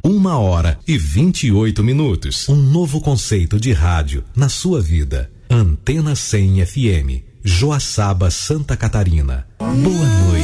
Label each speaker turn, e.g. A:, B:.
A: 1h28. Um novo conceito de rádio na sua vida. Antena 100 FM, Joaçaba, Santa Catarina. Boa noite.